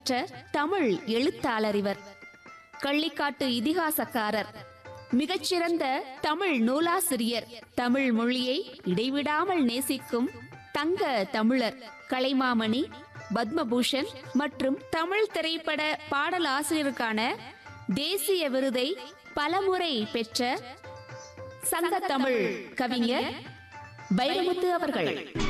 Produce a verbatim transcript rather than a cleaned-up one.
தமிழ் எழுத்தாளர் இவர். கள்ளிக்காட்டு இதிகாசக்காரர், மிகச்சிறந்த தமிழ் நூலாசிரியர், தமிழ் மொழியை இடைவிடாமல் நேசிக்கும் தங்க தமிழர், கலைமாமணி, பத்மபூஷன் மற்றும் தமிழ் திரைப்பட பாடலாசிரியருக்கான தேசிய விருதை பலமுறை பெற்ற சங்கத்தமிழ் கவிஞர் வைரமுத்து அவர்கள்.